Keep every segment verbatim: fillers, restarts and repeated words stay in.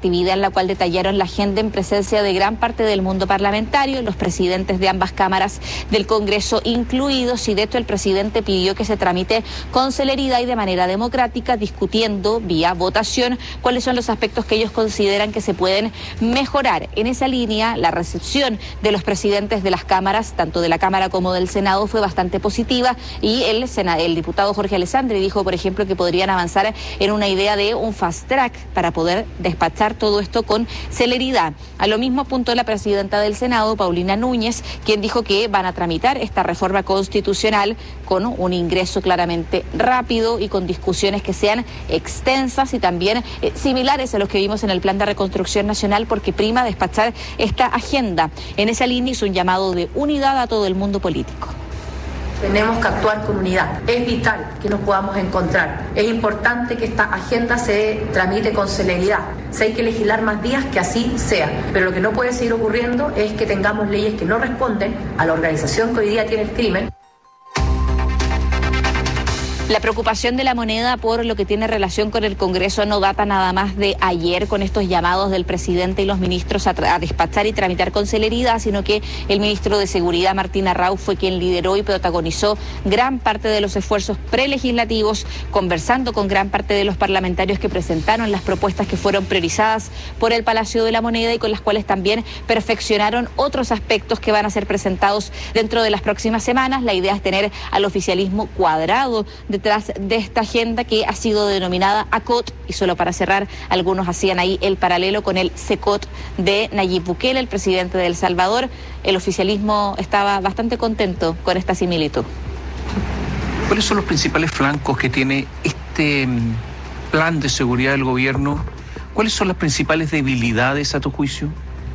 actividad en la cual detallaron la agenda en presencia de gran parte del mundo parlamentario, los presidentes de ambas cámaras del Congreso incluidos, y de hecho el presidente pidió que se tramite con celeridad y de manera democrática, discutiendo vía votación cuáles son los aspectos que ellos consideran que se pueden mejorar. En esa línea, la recepción de los presidentes de las cámaras, tanto de la Cámara como del Senado, fue bastante positiva, y el, el diputado Jorge Alessandri dijo, por ejemplo, que podrían avanzar en una idea de un fast track para poder despachar todo esto con celeridad. A lo mismo apuntó la presidenta del Senado, Paulina Núñez, quien dijo que van a tramitar esta reforma constitucional con un ingreso claramente rápido y con discusiones que sean extensas y también eh, similares a los que vimos en el Plan de Reconstrucción Nacional, porque prima despachar esta agenda. En esa línea hizo un llamado de unidad a todo el mundo político. Tenemos que actuar con unidad. Es vital que nos podamos encontrar. Es importante que esta agenda se tramite con celeridad. Si hay que legislar más días, que así sea. Pero lo que no puede seguir ocurriendo es que tengamos leyes que no responden a la organización que hoy día tiene el crimen. La preocupación de La Moneda por lo que tiene relación con el Congreso no data nada más de ayer, con estos llamados del presidente y los ministros a, a despachar y tramitar con celeridad, sino que el ministro de Seguridad, Martín Arrau, fue quien lideró y protagonizó gran parte de los esfuerzos prelegislativos, conversando con gran parte de los parlamentarios que presentaron las propuestas que fueron priorizadas por el Palacio de La Moneda y con las cuales también perfeccionaron otros aspectos que van a ser presentados dentro de las próximas semanas. La idea es tener al oficialismo cuadrado detrás de esta agenda que ha sido denominada A C O T, y solo para cerrar, algunos hacían ahí el paralelo con el C E C O T de Nayib Bukele, el presidente de El Salvador. El oficialismo estaba bastante contento con esta similitud. ¿Cuáles son los principales flancos que tiene este plan de seguridad del gobierno? ¿Cuáles son las principales debilidades a tu juicio?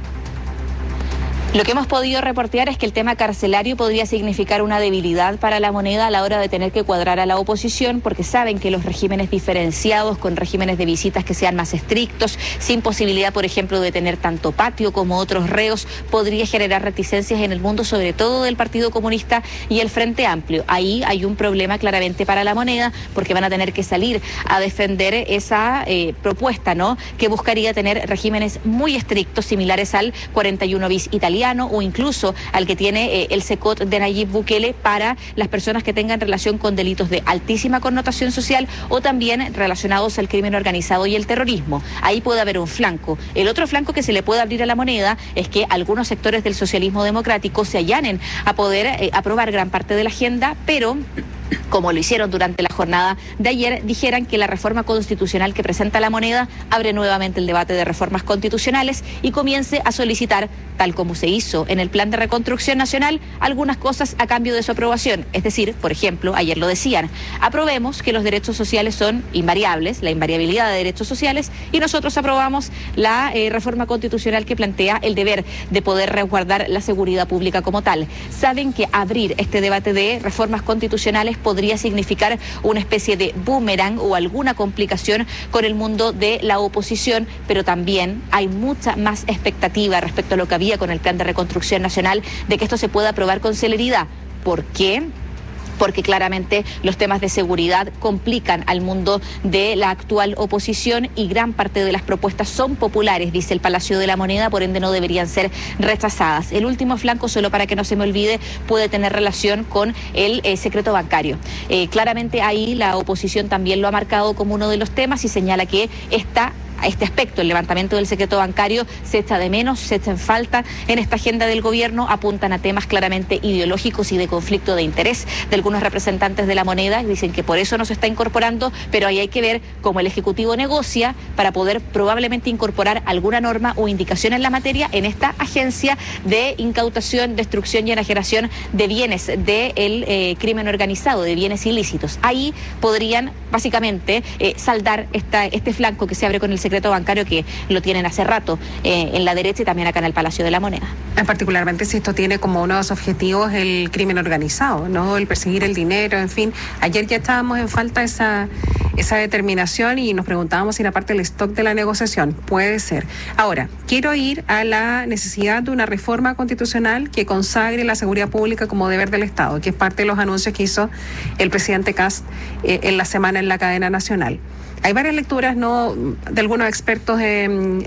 Lo que hemos podido reportear es que el tema carcelario podría significar una debilidad para La Moneda a la hora de tener que cuadrar a la oposición, porque saben que los regímenes diferenciados, con regímenes de visitas que sean más estrictos, sin posibilidad, por ejemplo, de tener tanto patio como otros reos, podría generar reticencias en el mundo, sobre todo del Partido Comunista y el Frente Amplio. Ahí hay un problema claramente para La Moneda, porque van a tener que salir a defender esa eh, propuesta, ¿no?, que buscaría tener regímenes muy estrictos, similares al cuarenta y uno bis italiano, o incluso al que tiene eh, el C E C O T de Nayib Bukele para las personas que tengan relación con delitos de altísima connotación social o también relacionados al crimen organizado y el terrorismo. Ahí puede haber un flanco. El otro flanco que se le puede abrir a La Moneda es que algunos sectores del socialismo democrático se allanen a poder eh, aprobar gran parte de la agenda, pero como lo hicieron durante la jornada de ayer, dijeran que la reforma constitucional que presenta La Moneda abre nuevamente el debate de reformas constitucionales y comience a solicitar, tal como se hizo en el Plan de Reconstrucción Nacional, algunas cosas a cambio de su aprobación. Es decir, por ejemplo, ayer lo decían, aprobemos que los derechos sociales son invariables, la invariabilidad de derechos sociales, y nosotros aprobamos la eh, reforma constitucional que plantea el deber de poder resguardar la seguridad pública como tal. Saben que abrir este debate de reformas constitucionales podría significar una especie de boomerang o alguna complicación con el mundo de la oposición, pero también hay mucha más expectativa respecto a lo que había con el Plan de Reconstrucción Nacional de que esto se pueda aprobar con celeridad. ¿Por qué? Porque claramente los temas de seguridad complican al mundo de la actual oposición y gran parte de las propuestas son populares, dice el Palacio de La Moneda, por ende no deberían ser rechazadas. El último flanco, solo para que no se me olvide, puede tener relación con el eh, secreto bancario. Eh, claramente ahí la oposición también lo ha marcado como uno de los temas y señala que esta a este aspecto, el levantamiento del secreto bancario, se echa de menos, se echa en falta en esta agenda del gobierno. Apuntan a temas claramente ideológicos y de conflicto de interés de algunos representantes de La Moneda, y dicen que por eso no se está incorporando, pero ahí hay que ver cómo el Ejecutivo negocia para poder probablemente incorporar alguna norma o indicación en la materia en esta agencia de incautación, destrucción y enajenación de bienes del eh, crimen organizado, de bienes ilícitos. Ahí podrían básicamente eh, saldar esta, este flanco que se abre con el secreto bancario, que lo tienen hace rato eh, en la derecha y también acá en el Palacio de La Moneda. Particularmente si esto tiene como uno de los objetivos el crimen organizado, ¿no?, el perseguir el dinero, en fin. Ayer ya estábamos en falta esa, esa determinación y nos preguntábamos si era parte del stock de la negociación. Puede ser. Ahora, quiero ir a la necesidad de una reforma constitucional que consagre la seguridad pública como deber del Estado, que es parte de los anuncios que hizo el presidente Kast eh, en la semana en la cadena nacional. Hay varias lecturas, ¿no?, de algunos expertos en